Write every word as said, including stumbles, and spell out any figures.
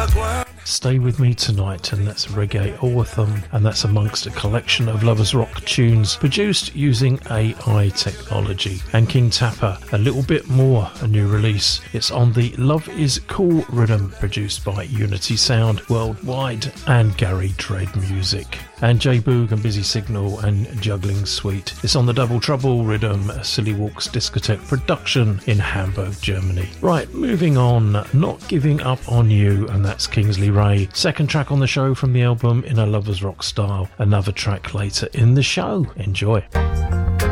Stay With Me Tonight, and that's Reggae Ortham, and that's amongst a collection of Lovers Rock tunes produced using A I technology. And King Tapper, A Little Bit More, a new release. It's on the Love Is Cool rhythm, produced by Unity Sound Worldwide and Gary Dread Music. And J Boog and Busy Signal and Juggling Sweet. It's on the Double Trouble rhythm, a Silly Walks discotheque production in Hamburg, Germany. Right, moving on, Not Giving Up On You, and that's Kingsley Ray. Second track on the show from the album in a Lovers Rock style. Another track later in the show. Enjoy.